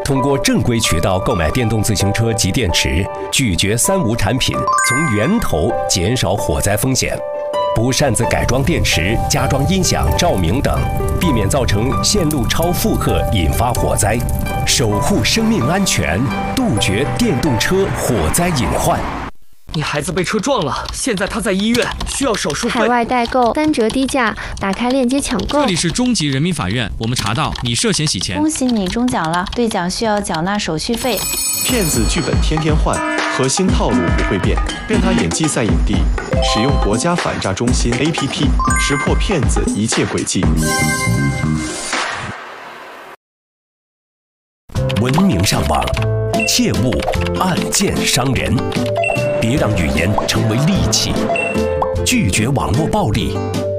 通过正规渠道购买电动自行车及电池，拒绝三无产品，从源头减少火灾风险。不擅自改装电池、加装音响、照明等，避免造成线路超负荷引发火灾，守护生命安全，杜绝电动车火灾隐患。 你孩子被车撞了，现在他在医院，需要手术费。 海外代购3折低价，打开链接抢购。 这里是中级人民法院，我们查到你涉嫌洗钱。 恭喜你中奖了，兑奖需要缴纳手续费。 骗子剧本天天换，核心套路不会变。变他演技赛影帝，使用国家反诈中心 APP， 识破骗子一切诡计。 文明上网，切勿暗箭伤人。别让语言成为利器，拒绝网络暴力，